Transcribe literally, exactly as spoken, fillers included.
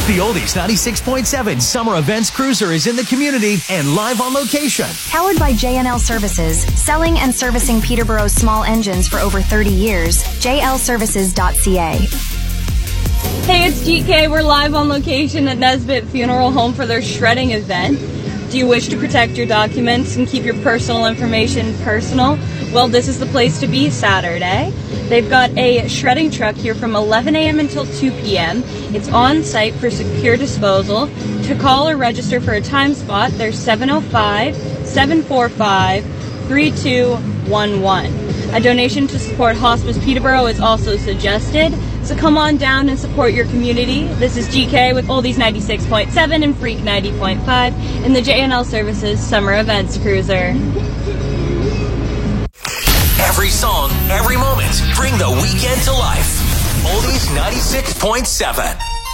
The Oldies ninety-six point seven Summer Events Cruiser is in the community and live on location. Powered by J N L Services, selling and servicing Peterborough's small engines for over thirty years. J L services dot C A. Hey, it's G K. We're live on location at Nesbitt Funeral Home for their shredding event. Do you wish to protect your documents and keep your personal information personal? Well, this is the place to be Saturday. They've got a shredding truck here from eleven a.m. until two p.m. It's on site for secure disposal. To call or register for a time spot, there's seven oh five, seven four five, three two one one. A donation to support Hospice Peterborough is also suggested. So come on down and support your community. This is G K with Oldies ninety-six point seven and Freak ninety point five in the J N L Services Summer Events Cruiser. Every song, every moment, bring the weekend to life. Oldies ninety-six point seven.